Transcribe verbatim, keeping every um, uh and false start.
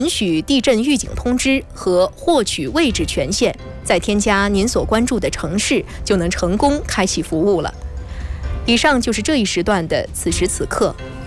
允许地震预警通知和获取位置权限，再添加您所关注的城市，就能成功开启服务了。以上就是这一时段的此时此刻，